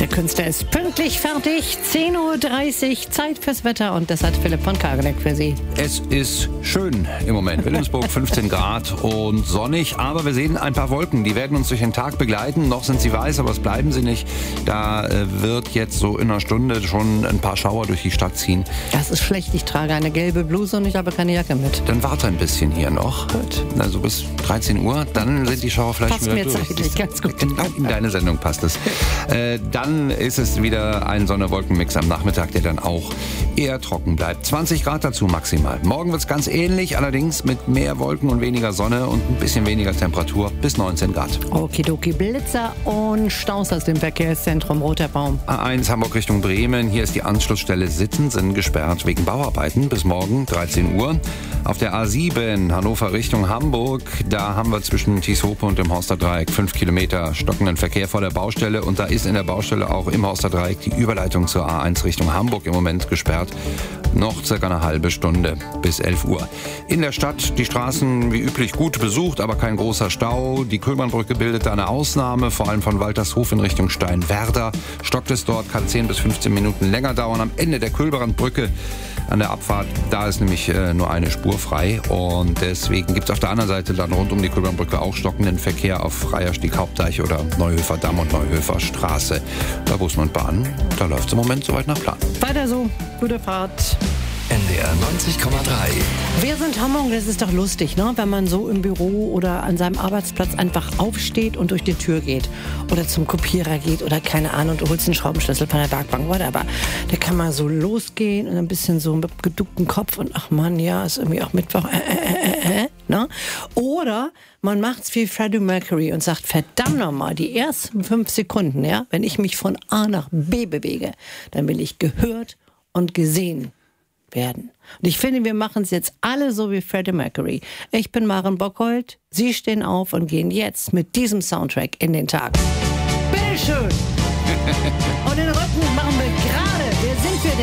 Künstler ist pünktlich fertig. 10.30 Uhr, Zeit fürs Wetter. Und das hat Philipp von Kageneck für Sie. Es ist schön im Moment. Wilhelmsburg 15 Grad und sonnig. Aber wir sehen ein paar Wolken. Die werden uns durch den Tag begleiten. Noch sind sie weiß, aber es bleiben sie nicht. Da wird jetzt so in einer Stunde schon ein paar Schauer durch die Stadt ziehen. Das ist schlecht. Ich trage eine gelbe Bluse und ich habe keine Jacke mit. Dann warte ein bisschen hier noch. Gut. Also bis 13 Uhr. Dann sind die Schauer vielleicht Passt wieder mir durch. zeitlich ganz gut. Genau in deine Sendung passt es. Dann ist es wieder ein Sonne-Wolken-Mix am Nachmittag, der dann auch eher trocken bleibt. 20 Grad dazu maximal. Morgen wird es ganz ähnlich, allerdings mit mehr Wolken und weniger Sonne und ein bisschen weniger Temperatur bis 19 Grad. Okidoki, Blitzer und Staus aus dem Verkehrszentrum Roter Baum. A1 Hamburg Richtung Bremen. Hier ist die Anschlussstelle Sittensen gesperrt wegen Bauarbeiten bis morgen 13 Uhr. Auf der A7 Hannover Richtung Hamburg, da haben wir zwischen Tieshope und dem Horster Dreieck 5 Kilometer stockenden Verkehr vor der Baustelle. Und da ist in der Baustelle auch im Horster Dreieck die Überleitung zur A1 Richtung Hamburg im Moment gesperrt. Noch circa eine halbe Stunde bis 11 Uhr. In der Stadt die Straßen wie üblich gut besucht, aber kein großer Stau. Die Köhlmannbrücke bildet da eine Ausnahme, vor allem von Waltershof in Richtung Steinwerder. Stockt es dort, kann 10 bis 15 Minuten länger dauern. Am Ende der Köhlbrandbrücke an der Abfahrt, da ist nämlich nur eine Spur frei. Und deswegen gibt es auf der anderen Seite dann rund um die Köhlbrandbrücke auch stockenden Verkehr auf Freierstieg Hauptdeich oder Neuhöfer Damm und Neuhöfer Straße. Bei Bussen und Bahnen, da läuft es im Moment soweit nach Plan. Weiter so, gute Fahrt. NDR 90,3. Wir sind Hamburg, das ist doch lustig, ne? Wenn man so im Büro oder an seinem Arbeitsplatz einfach aufsteht und durch die Tür geht oder zum Kopierer geht oder keine Ahnung, du holst einen Schraubenschlüssel von der Werkbank, whatever. Da kann man so losgehen und ein bisschen so mit geducktem Kopf und ach Mann, ja, ist irgendwie auch Mittwoch, ne? Oder man macht's wie Freddie Mercury und sagt, verdammt nochmal, die ersten 5 Sekunden, ja, wenn ich mich von A nach B bewege, dann will ich gehört und gesehen werden. Und ich finde, wir machen es jetzt alle so wie Freddie Mercury. Ich bin Maren Bockholt, Sie stehen auf und gehen jetzt mit diesem Soundtrack in den Tag. Bitteschön! Und den Rücken machen wir gerade. Wir sind für